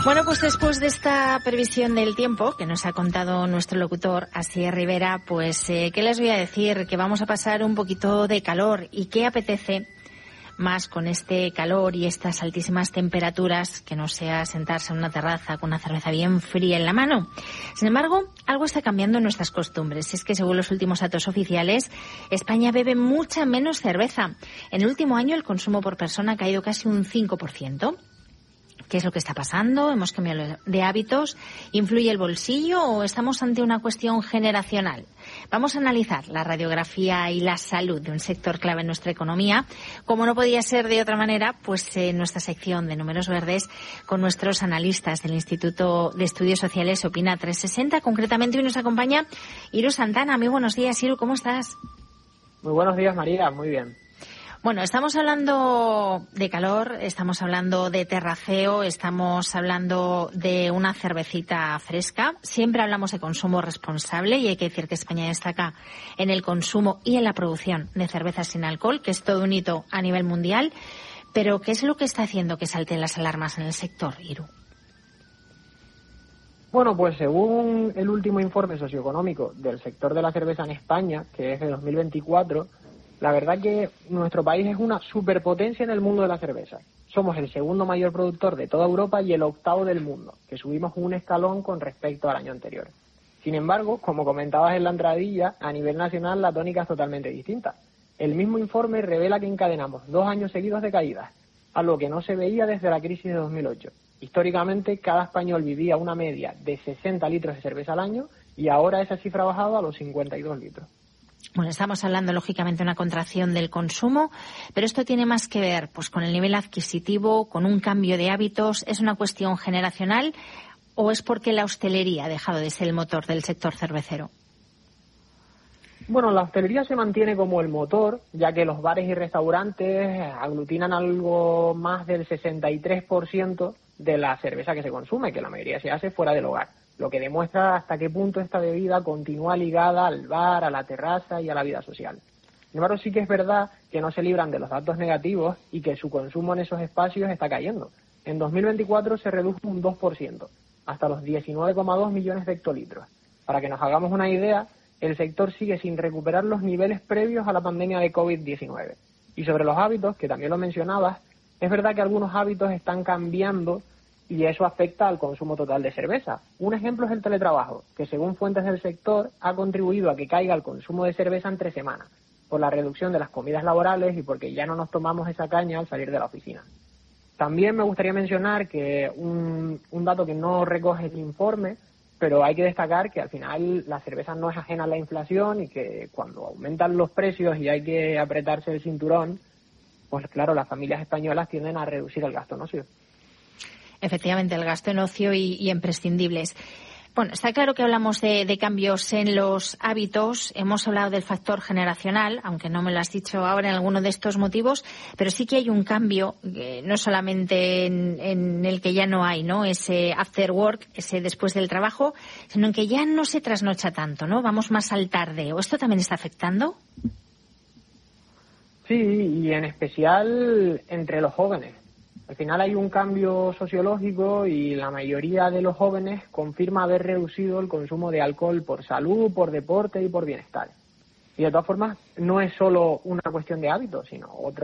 Bueno, pues después de esta previsión del tiempo que nos ha contado nuestro locutor Asier Rivera, pues ¿qué les voy a decir? Que vamos a pasar un poquito de calor. ¿Y qué apetece más con este calor y estas altísimas temperaturas que no sea sentarse en una terraza con una cerveza bien fría en la mano? Sin embargo, algo está cambiando en nuestras costumbres. Es que según los últimos datos oficiales, España bebe mucha menos cerveza. En el último año el consumo por persona ha caído casi un 5%. ¿Qué es lo que está pasando? ¿Hemos cambiado de hábitos? ¿Influye el bolsillo o estamos ante una cuestión generacional? Vamos a analizar la radiografía y la salud de un sector clave en nuestra economía, como no podía ser de otra manera, pues en nuestra sección de Números Verdes con nuestros analistas del Instituto de Estudios Sociales Opina 360. Concretamente hoy nos acompaña Iru Santana. Muy buenos días, Iru, ¿cómo estás? Muy buenos días, María, muy bien. Bueno, estamos hablando de calor, estamos hablando de terraceo, estamos hablando de una cervecita fresca. Siempre hablamos de consumo responsable y hay que decir que España destaca en el consumo y en la producción de cervezas sin alcohol, que es todo un hito a nivel mundial. Pero, ¿qué es lo que está haciendo que salten las alarmas en el sector, Iru? Bueno, pues según el último informe socioeconómico del sector de la cerveza en España, que es de 2024, la verdad que nuestro país es una superpotencia en el mundo de la cerveza. Somos el segundo mayor productor de toda Europa y el octavo del mundo, que subimos un escalón con respecto al año anterior. Sin embargo, como comentabas en la entradilla, a nivel nacional la tónica es totalmente distinta. El mismo informe revela que encadenamos 2 años seguidos de caídas, algo que no se veía desde la crisis de 2008. Históricamente, cada español vivía una media de 60 litros de cerveza al año y ahora esa cifra ha bajado a los 52 litros. Bueno, estamos hablando lógicamente de una contracción del consumo, pero esto tiene más que ver pues con el nivel adquisitivo, con un cambio de hábitos. ¿Es una cuestión generacional o es porque la hostelería ha dejado de ser el motor del sector cervecero? Bueno, la hostelería se mantiene como el motor, ya que los bares y restaurantes aglutinan algo más del 63% de la cerveza que se consume, que la mayoría se hace fuera del hogar, lo que demuestra hasta qué punto esta bebida continúa ligada al bar, a la terraza y a la vida social. Sin embargo, sí que es verdad que no se libran de los datos negativos y que su consumo en esos espacios está cayendo. En 2024 se redujo un 2%, hasta los 19,2 millones de hectolitros. Para que nos hagamos una idea, el sector sigue sin recuperar los niveles previos a la pandemia de COVID-19. Y sobre los hábitos, que también lo mencionabas, es verdad que algunos hábitos están cambiando y eso afecta al consumo total de cerveza. Un ejemplo es el teletrabajo, que según fuentes del sector ha contribuido a que caiga el consumo de cerveza entre semanas, por la reducción de las comidas laborales y porque ya no nos tomamos esa caña al salir de la oficina. También me gustaría mencionar que un dato que no recoge el informe, pero hay que destacar que al final la cerveza no es ajena a la inflación y que cuando aumentan los precios y hay que apretarse el cinturón, pues claro, las familias españolas tienden a reducir el gasto en ocio. Efectivamente, el gasto en ocio y imprescindibles. Bueno, está claro que hablamos de cambios en los hábitos. Hemos hablado del factor generacional, aunque no me lo has dicho ahora en alguno de estos motivos, pero sí que hay un cambio, no solamente en el que ya no hay, ¿no?, ese after work, ese después del trabajo, sino en que ya no se trasnocha tanto, ¿no? Vamos más al tardeo. ¿Esto también está afectando? Sí, y en especial entre los jóvenes. Al final hay un cambio sociológico y la mayoría de los jóvenes confirma haber reducido el consumo de alcohol por salud, por deporte y por bienestar. Y de todas formas, no es solo una cuestión de hábitos, sino otra